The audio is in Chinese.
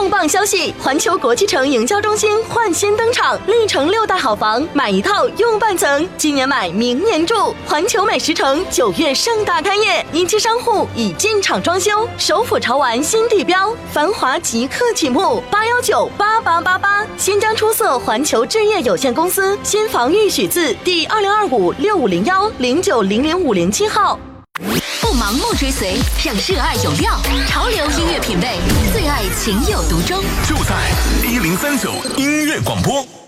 重磅消息！环球国际城营销中心焕新登场，历城6大好房，买一套用半层，今年买明年住。环球美食城9月盛大开业，一期商户已进场装修，首府潮玩新地标，繁华即刻启幕，8198888。新疆出色环球置业有限公司新房预许字第2025650109000507号。 不盲目追随，让热爱有料，潮流音乐品味，最爱情有独钟， 就在1039音乐广播。